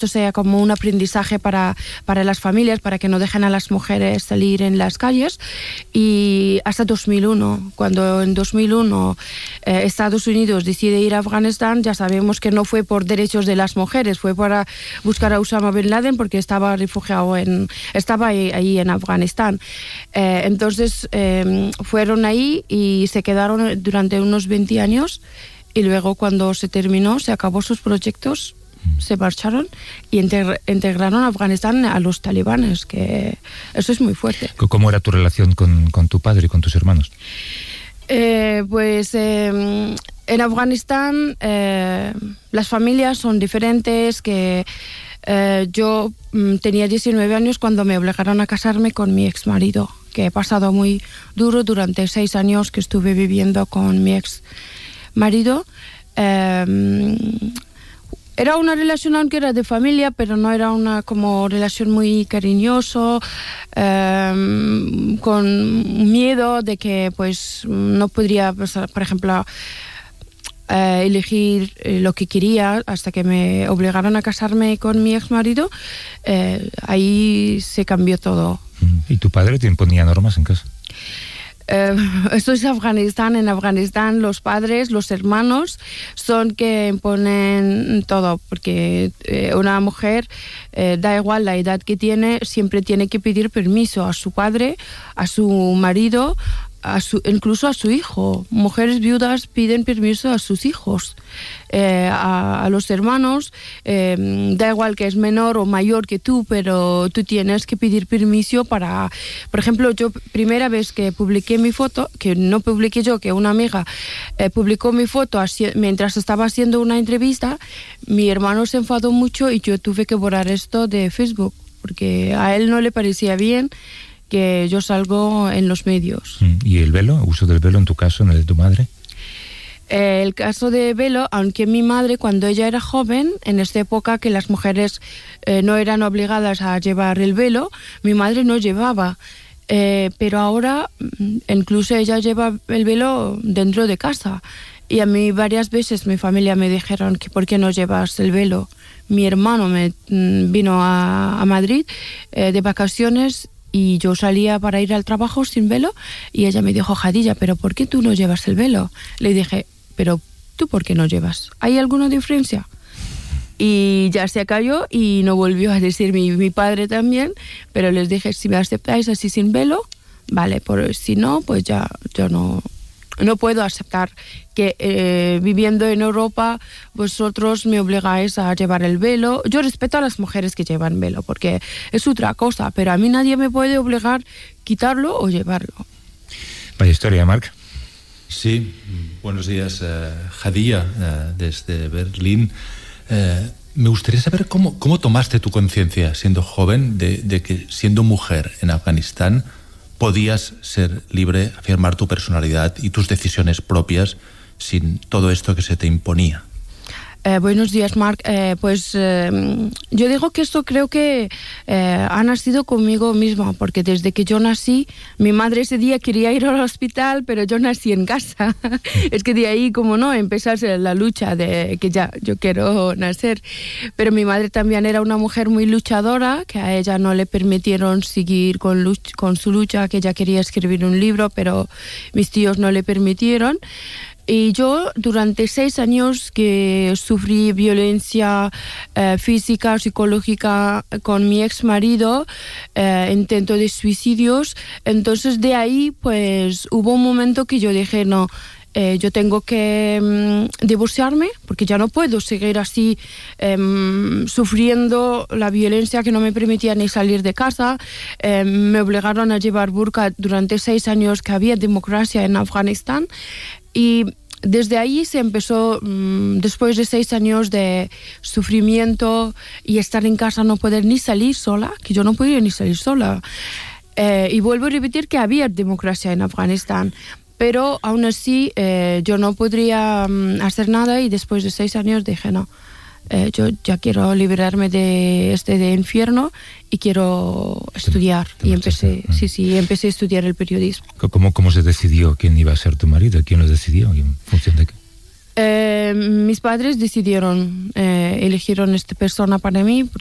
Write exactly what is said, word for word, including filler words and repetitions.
sea como un aprendizaje para, para las familias, para que no dejen a las mujeres salir en las calles. Y hasta dos mil uno, cuando en dos mil uno eh, Estados Unidos decide ir a Afganistán, ya sabemos que no fue por derechos de las mujeres, fue para buscar a Osama Bin Laden porque estaba refugiado en, estaba ahí, ahí en Afganistán. Eh, entonces eh, fueron ahí y se quedaron durante unos veinte años, y luego cuando se terminó, se acabó sus proyectos, se marcharon y integraron a Afganistán a los talibanes, que eso es muy fuerte. ¿Cómo era tu relación con, con tu padre y con tus hermanos? Eh, pues eh, en Afganistán eh, las familias son diferentes, que eh, yo mm, tenía diecinueve años cuando me obligaron a casarme con mi ex marido, que he pasado muy duro durante seis años que estuve viviendo con mi ex marido. Eh, Era una relación, aunque era de familia, pero no era una como relación muy cariñoso, eh, con miedo de que pues no podría, pues, por ejemplo, eh, elegir lo que quería, hasta que me obligaron a casarme con mi ex marido. Eh, ahí se cambió todo. ¿Y tu padre te imponía normas en casa? Eh, esto es Afganistán. En Afganistán los padres, los hermanos son que imponen todo, porque eh, una mujer, eh, da igual la edad que tiene, siempre tiene que pedir permiso a su padre, a su marido, a su, incluso a su hijo. Mujeres viudas piden permiso a sus hijos, eh, a, a los hermanos, eh, da igual que es menor o mayor que tú, pero tú tienes que pedir permiso para... Por ejemplo, yo primera vez que publiqué mi foto, que no publiqué yo, que una amiga eh, publicó mi foto así, mientras estaba haciendo una entrevista, mi hermano se enfadó mucho y yo tuve que borrar esto de Facebook, porque a él no le parecía bien que yo salgo en los medios. ¿Y el velo? ¿Uso del velo en tu caso, en el de tu madre? Eh, el caso de velo, aunque mi madre, cuando ella era joven, en esta época que las mujeres eh, no eran obligadas a llevar el velo, mi madre no llevaba. Eh, pero ahora, incluso ella lleva el velo dentro de casa. Y a mí varias veces mi familia me dijeron que ¿por qué no llevas el velo? Mi hermano me vino a, a Madrid eh, de vacaciones, y yo salía para ir al trabajo sin velo, y ella me dijo: Jadilla, ¿pero por qué tú no llevas el velo? Le dije: ¿pero tú por qué no llevas? ¿Hay alguna diferencia? Y ya se cayó y no volvió a decir mi, mi padre también, pero les dije: si me aceptáis así sin velo, vale, por, si no, pues ya yo no... No puedo aceptar que eh, viviendo en Europa vosotros me obligáis a llevar el velo. Yo respeto a las mujeres que llevan velo porque es otra cosa, pero a mí nadie me puede obligar a quitarlo o llevarlo. Vaya historia, Marc. Sí, buenos días, uh, Jadilla, uh, desde Berlín. Uh, me gustaría saber cómo, cómo tomaste tu conciencia siendo joven de, de que siendo mujer en Afganistán podías ser libre, afirmar tu personalidad y tus decisiones propias sin todo esto que se te imponía. Eh, buenos días, Marc. Eh, pues eh, yo digo que esto creo que eh, ha nacido conmigo misma, porque desde que yo nací, mi madre ese día quería ir al hospital, pero yo nací en casa. Es que de ahí, como no, empezase la lucha de que ya yo quiero nacer. Pero mi madre también era una mujer muy luchadora, que a ella no le permitieron seguir con, luch- con su lucha, que ella quería escribir un libro, pero mis tíos no le permitieron. Y yo durante seis años que sufrí violencia eh, física, psicológica con mi ex marido, eh, intento de suicidios, entonces de ahí pues hubo un momento que yo dije no, eh, yo tengo que um, divorciarme porque ya no puedo seguir así um, sufriendo la violencia que no me permitía ni salir de casa. Eh, me obligaron a llevar burka durante seis años que había democracia en Afganistán. Y desde ahí se empezó, mmm, después de seis años de sufrimiento y estar en casa, no poder ni salir sola, que yo no podía ni salir sola. Eh, y vuelvo a repetir que había democracia en Afganistán, pero aún así eh, yo no podría um, hacer nada, y después de seis años dije no, eh, yo ya quiero liberarme de este de infierno y quiero estudiar. Y empecé, sí, sí, empecé a estudiar el periodismo. ¿Cómo, cómo se decidió quién iba a ser tu marido? ¿Quién lo decidió? ¿En función de qué? Eh, mis padres decidieron, eh, eligieron esta persona para mí